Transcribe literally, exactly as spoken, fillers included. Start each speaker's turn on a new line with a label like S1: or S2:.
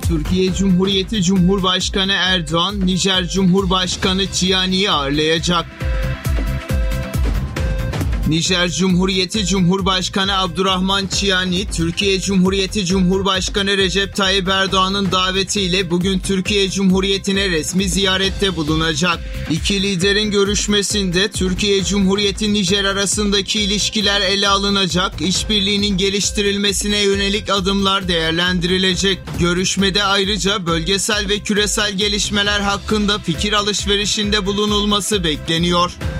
S1: Türkiye Cumhuriyeti Cumhurbaşkanı Erdoğan, Nijer Cumhurbaşkanı Tiyani'yi ağırlayacak. Nijer Cumhuriyeti Cumhurbaşkanı Abdurrahman Tiyani, Türkiye Cumhuriyeti Cumhurbaşkanı Recep Tayyip Erdoğan'ın davetiyle bugün Türkiye Cumhuriyeti'ne resmi ziyarette bulunacak. İki liderin görüşmesinde Türkiye Cumhuriyeti Nijer arasındaki ilişkiler ele alınacak, işbirliğinin geliştirilmesine yönelik adımlar değerlendirilecek. Görüşmede ayrıca bölgesel ve küresel gelişmeler hakkında fikir alışverişinde bulunulması bekleniyor.